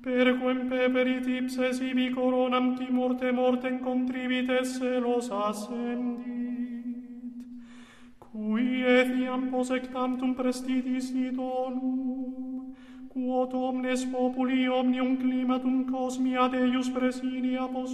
Perquem peperit ipse sibi coronam timorte mortem contrivit esse los ascendit, cui etiam posectantum prestitis idonum, quod omnes populi omnium climatum cosmia Deus presidia